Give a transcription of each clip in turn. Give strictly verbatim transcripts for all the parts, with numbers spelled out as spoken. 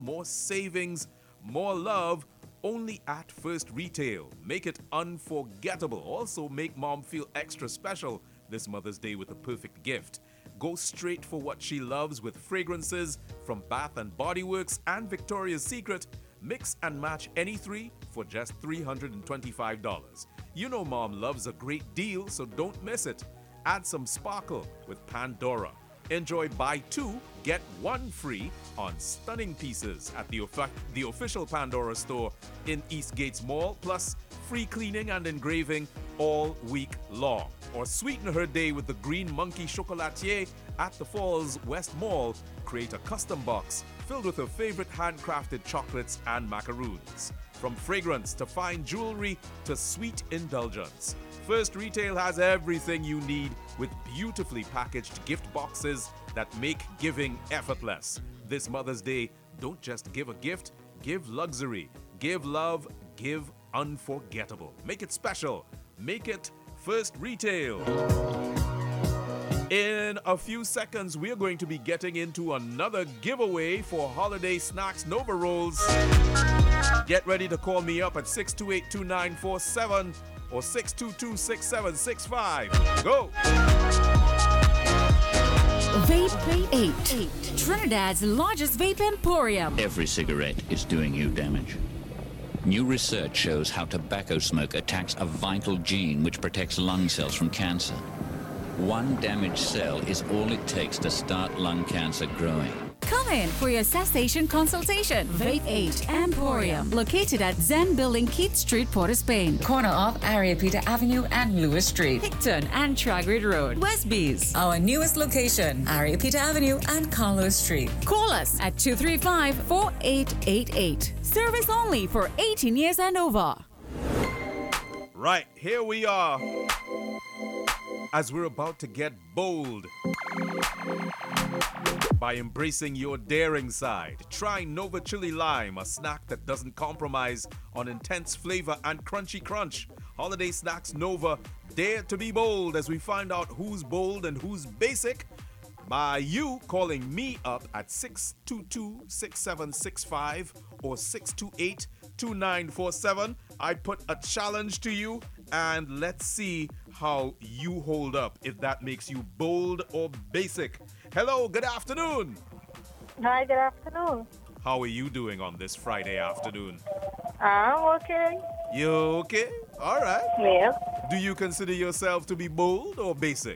more savings, more love, only at First Retail. Make it unforgettable. Also, make mom feel extra special this Mother's Day with a perfect gift. Go straight for what she loves with fragrances from Bath and Body Works and Victoria's Secret. Mix and match any three for just three hundred twenty-five dollars. You know mom loves a great deal, so don't miss it. Add some sparkle with Pandora. Enjoy buy two, get one free on stunning pieces at the, offi- the official Pandora store in Eastgates Mall, plus free cleaning and engraving all week long. Or sweeten her day with the Green Monkey Chocolatier at the Falls West Mall. Create a custom box filled with her favorite handcrafted chocolates and macaroons. From fragrance to fine jewelry to sweet indulgence, First Retail has everything you need with beautifully packaged gift boxes that make giving effortless. This Mother's Day, don't just give a gift, give luxury, give love, give unforgettable. Make it special. Make it First Retail. In a few seconds, we're going to be getting into another giveaway for Holiday Snacks Nova Rolls. Get ready to call me up at six two eight, two nine four seven or six two two, six seven six five. Go! Vape eight, Trinidad's largest vape emporium. Every cigarette is doing you damage. New research shows how tobacco smoke attacks a vital gene which protects lung cells from cancer. One damaged cell is all it takes to start lung cancer growing. Come in for your cessation consultation. Vape eight Emporium, located at Zen Building, Keith Street, Port of Spain. Corner of Ariapita Avenue and Lewis Street. Hickton and Tragrid Road, Westbees. Our newest location, Ariapita Avenue and Carlos Street. Call us at two three five, four eight eight eight. Service only for eighteen years and over. Right, here we are. As we're about to get bold by embracing your daring side. Try Nova Chili Lime, a snack that doesn't compromise on intense flavor and crunchy crunch. Holiday Snacks Nova, dare to be bold as we find out who's bold and who's basic by you calling me up at six two two, six seven six five or six two eight, two nine four seven. I put a challenge to you, and let's see how you hold up, if that makes you bold or basic. Hello, good afternoon. Hi, good afternoon. How are you doing on this Friday afternoon? I'm okay. You okay? All right. Yeah. Do you consider yourself to be bold or basic?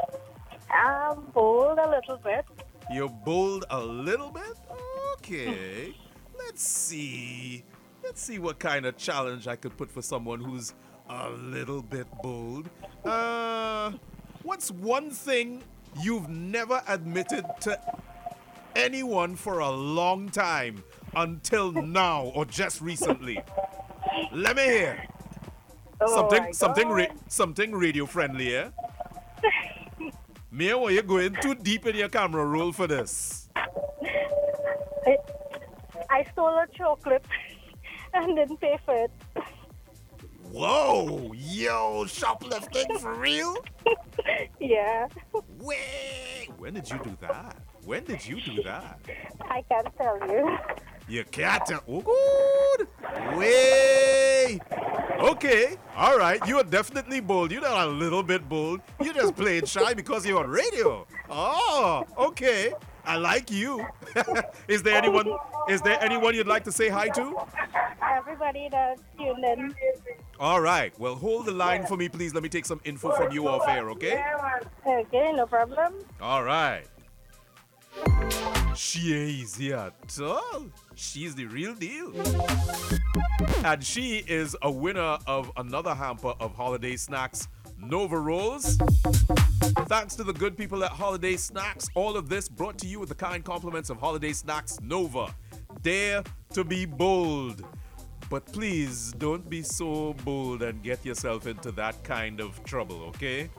I'm bold a little bit. You're bold a little bit? Okay. Let's see. Let's see what kind of challenge I could put for someone who's a little bit bold. Uh, what's one thing you've never admitted to anyone for a long time until now or just recently? Let me hear. Oh something, something, ra- something radio friendly, eh? Mia, were you going too deep in your camera roll for this? I, I stole a chocolate and didn't pay for it. Whoa, yo, shoplifting for real? Yeah. Wait, when did you do that? When did you do that? I can't tell you. You can't tell. Oh, good. Wait. Okay, all right. You are definitely bold. You're not a little bit bold. You just played shy because you're on radio. Oh, okay. I like you. Is there anyone? Is there anyone you'd like to say hi to? Everybody that's tuned in. All right. Well, hold the line for me, please. Let me take some info from you off air, okay? Okay, no problem. All right. She ain't easy at all. She's the real deal. And she is a winner of another hamper of Holiday Snacks Nova Rolls. Thanks to the good people at Holiday Snacks. All of this brought to you with the kind compliments of Holiday Snacks Nova. Dare to be bold. But please don't be so bold and get yourself into that kind of trouble, okay?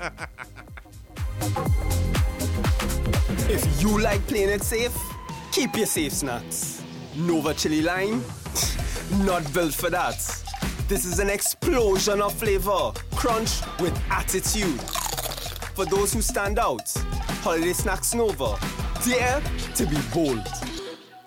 If you like playing it safe, keep your safe snacks. Nova Chili Lime, not built for that. This is an explosion of flavor, crunch with attitude. For those who stand out, Holiday Snacks Nova, dare to be bold.